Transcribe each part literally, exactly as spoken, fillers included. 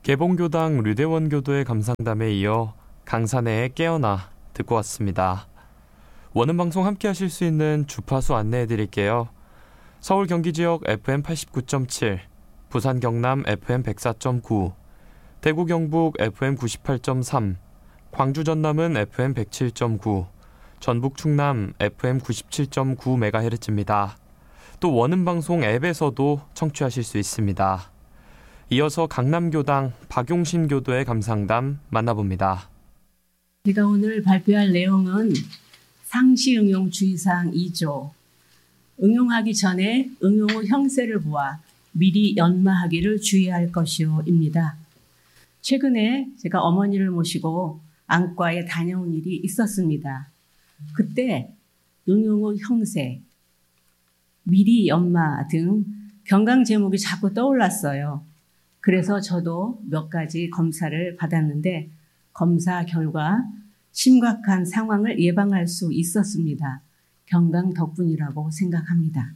개봉교당 류대원교도의 감상담에 이어 강산의 깨어나 듣고 왔습니다. 원음방송 함께 하실 수 있는 주파수 안내해 드릴게요. 서울 경기 지역 에프엠 팔십구 점 칠, 부산 경남 에프엠 백사 점 구, 대구 경북 에프엠 구십팔 점 삼, 광주 전남은 에프엠 백칠 점 구, 전북 충남 에프엠 구십칠 점 구 메가헤르츠입니다. 또 원음방송 앱에서도 청취하실 수 있습니다. 이어서 강남교당 박용신 교도의 감상담 만나봅니다. 제가 오늘 발표할 내용은 상시응용 주의사항 이 조, 응용하기 전에 응용 후 형세를 보아 미리 연마하기를 주의할 것이오입니다. 최근에 제가 어머니를 모시고 안과에 다녀온 일이 있었습니다. 그때 응용 후 형세, 미리 연마 등 경강 제목이 자꾸 떠올랐어요. 그래서 저도 몇 가지 검사를 받았는데 검사 결과 심각한 상황을 예방할 수 있었습니다. 경강 덕분이라고 생각합니다.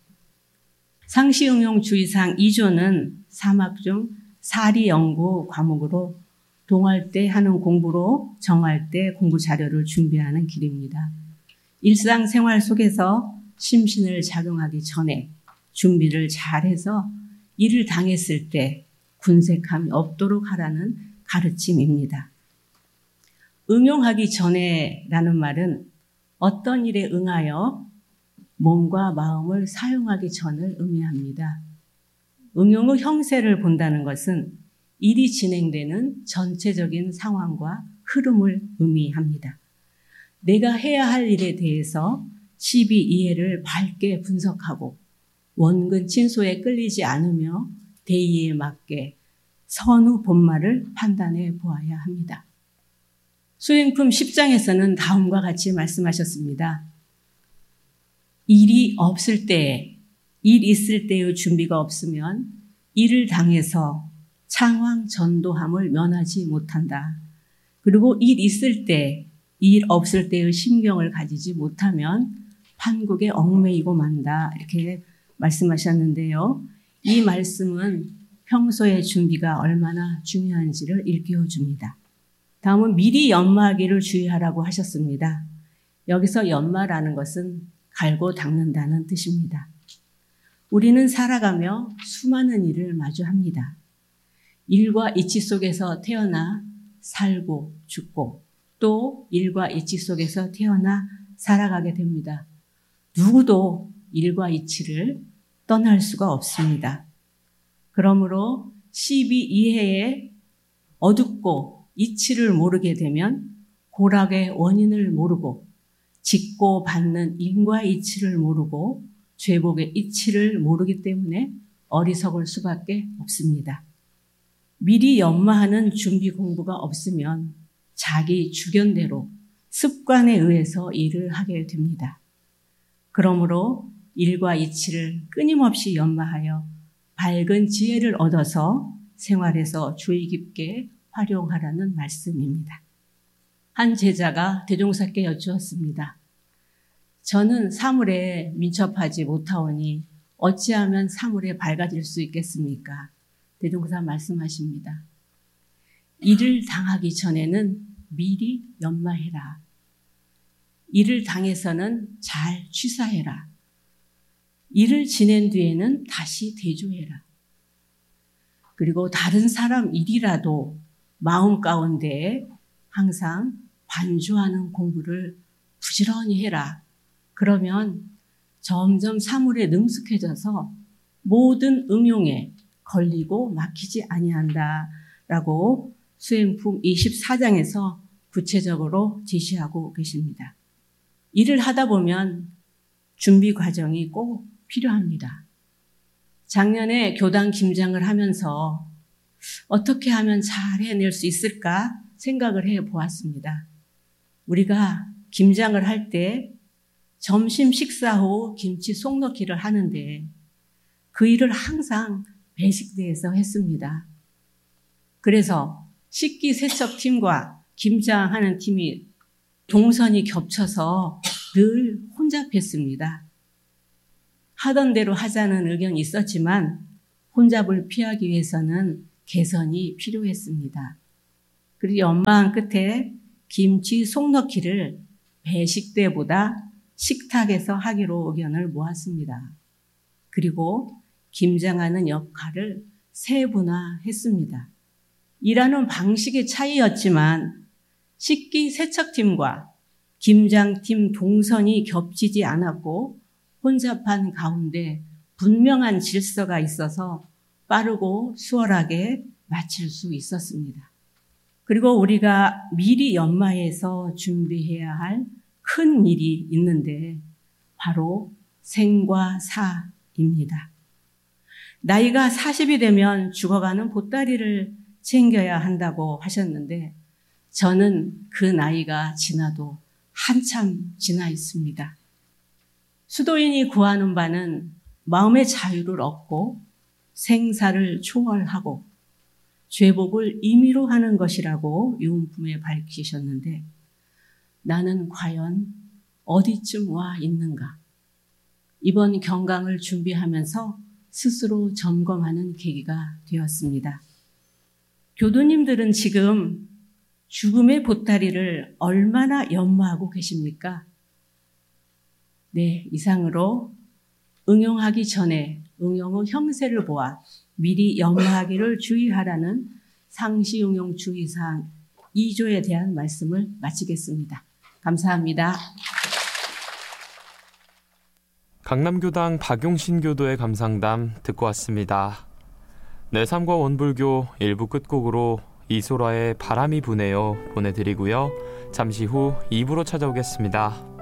상시응용 주의사항 이 조는 사막 중 사리 연구 과목으로 동할 때 하는 공부로 정할 때 공부 자료를 준비하는 길입니다. 일상생활 속에서 심신을 작용하기 전에 준비를 잘해서 일을 당했을 때 군색함이 없도록 하라는 가르침입니다. 응용하기 전에 라는 말은 어떤 일에 응하여 몸과 마음을 사용하기 전을 의미합니다. 응용 후 형세를 본다는 것은 일이 진행되는 전체적인 상황과 흐름을 의미합니다. 내가 해야 할 일에 대해서 시비 이해를 밝게 분석하고 원근 친소에 끌리지 않으며 대의에 맞게 선후 본말을 판단해 보아야 합니다. 수행품 십 장에서는 다음과 같이 말씀하셨습니다. 일이 없을 때, 일 있을 때의 준비가 없으면 일을 당해서 창황 전도함을 면하지 못한다. 그리고 일 있을 때, 일 없을 때의 심경을 가지지 못하면 판국에 얽매이고 만다. 이렇게 말씀하셨는데요. 이 말씀은 평소의 준비가 얼마나 중요한지를 일깨워줍니다. 다음은 미리 연마하기를 주의하라고 하셨습니다. 여기서 연마라는 것은 갈고 닦는다는 뜻입니다. 우리는 살아가며 수많은 일을 마주합니다. 일과 이치 속에서 태어나 살고 죽고 또 일과 이치 속에서 태어나 살아가게 됩니다. 누구도 일과 이치를 떠날 수가 없습니다. 그러므로 시비 이해에 어둡고 이치를 모르게 되면 고락의 원인을 모르고 짓고 받는 인과 이치를 모르고 죄복의 이치를 모르기 때문에 어리석을 수밖에 없습니다. 미리 연마하는 준비 공부가 없으면 자기 주견대로 습관에 의해서 일을 하게 됩니다. 그러므로 일과 이치를 끊임없이 연마하여 밝은 지혜를 얻어서 생활에서 주의 깊게 활용하라는 말씀입니다. 한 제자가 대종사께 여쭈었습니다. 저는 사물에 민첩하지 못하오니 어찌하면 사물에 밝아질 수 있겠습니까? 대종사 말씀하십니다. 일을 당하기 전에는 미리 연마해라. 일을 당해서는 잘 취사해라. 일을 지낸 뒤에는 다시 대조해라. 그리고 다른 사람 일이라도 마음 가운데 항상 반주하는 공부를 부지런히 해라. 그러면 점점 사물에 능숙해져서 모든 응용에 걸리고 막히지 아니한다라고 수행품 이십사 장에서 구체적으로 제시하고 계십니다. 일을 하다 보면 준비 과정이 꼭 필요합니다. 작년에 교당 김장을 하면서 어떻게 하면 잘 해낼 수 있을까 생각을 해 보았습니다. 우리가 김장을 할 때 점심 식사 후 김치 속 넣기를 하는데 그 일을 항상 배식대에서 했습니다. 그래서 식기 세척팀과 김장하는 팀이 동선이 겹쳐서 늘 혼잡했습니다. 하던 대로 하자는 의견이 있었지만 혼잡을 피하기 위해서는 개선이 필요했습니다. 그리고 연마한 끝에 김치 속 넣기를 배식 때보다 식탁에서 하기로 의견을 모았습니다. 그리고 김장하는 역할을 세분화했습니다. 일하는 방식의 차이였지만 식기 세척팀과 김장팀 동선이 겹치지 않았고 혼잡한 가운데 분명한 질서가 있어서 빠르고 수월하게 마칠 수 있었습니다. 그리고 우리가 미리 연마해서 준비해야 할 큰 일이 있는데 바로 생과 사입니다. 나이가 사십이 되면 죽어가는 보따리를 챙겨야 한다고 하셨는데 저는 그 나이가 지나도 한참 지나 있습니다. 수도인이 구하는 바는 마음의 자유를 얻고 생사를 초월하고 죄복을 임의로 하는 것이라고 유언품에 밝히셨는데 나는 과연 어디쯤 와 있는가? 이번 경강을 준비하면서 스스로 점검하는 계기가 되었습니다. 교도님들은 지금 죽음의 보따리를 얼마나 연마하고 계십니까? 네, 이상으로 응용하기 전에 응용 후 형세를 보아 미리 연마하기를 주의하라는 상시응용 주의사항 이 조에 대한 말씀을 마치겠습니다. 감사합니다. 강남교당 박용신 교도의 감상담 듣고 왔습니다. 내 삶과 원불교 일 부 끝곡으로 이소라의 바람이 부네요 보내드리고요. 잠시 후 이 부로 찾아오겠습니다.